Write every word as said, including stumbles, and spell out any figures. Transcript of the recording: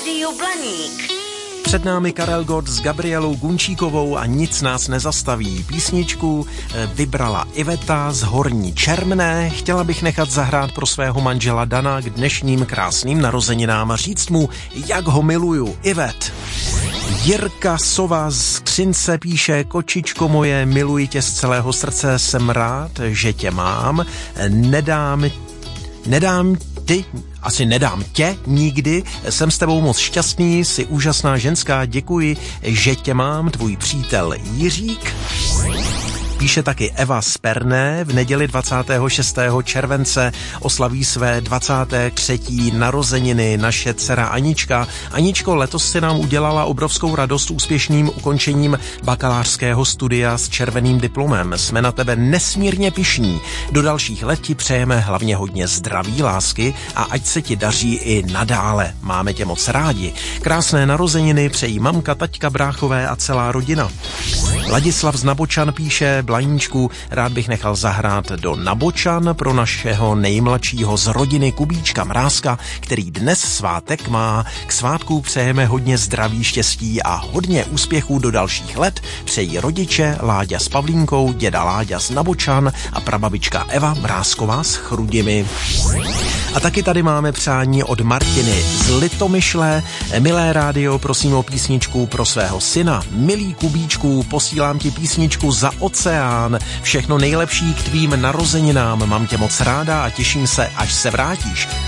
Rádiu Blaník. Před námi Karel Gott s Gabrielou Gunčíkovou a Nic nás nezastaví. Písničku vybrala Iveta z Horní Čermné. Chtěla bych nechat zahrát pro svého manžela Dana k dnešním krásným narozeninám a říct mu, jak ho miluju. Ivet. Jirka Sova z Křince píše: Kočičko moje, miluji tě z celého srdce, jsem rád, že tě mám. Nedám, nedám ty, asi nedám tě nikdy, jsem s tebou moc šťastný, jsi úžasná ženská, děkuji, že tě mám, tvůj přítel Jiřík. Píše taky Eva z Perné, v neděli dvacátého šestého července oslaví své dvacáté třetí narozeniny naše dcera Anička. Aničko, letos si nám udělala obrovskou radost úspěšným ukončením bakalářského studia s červeným diplomem. Jsme na tebe nesmírně pyšní. Do dalších let ti přejeme hlavně hodně zdraví, lásky a ať se ti daří i nadále. Máme tě moc rádi. Krásné narozeniny přejí mamka, taťka, bráchové a celá rodina. Ladislav z Nabočan píše: Blaníčku, rád bych nechal zahrát do Nabočan pro našeho nejmladšího z rodiny Kubíčka Mrázka, který dnes svátek má. K svátku přejeme hodně zdraví, štěstí a hodně úspěchů do dalších let. Přejí rodiče Láďa s Pavlínkou, děda Láďa z Nabočan a prababička Eva Mrázková s Chrudimi. A taky tady máme přání od Martiny z Litomyšle. Milé rádio, prosím o písničku pro svého syna. Milý Kubíčku, posílám ti písničku Za oceán. Všechno nejlepší k tvým narozeninám. Mám tě moc ráda a těším se, až se vrátíš.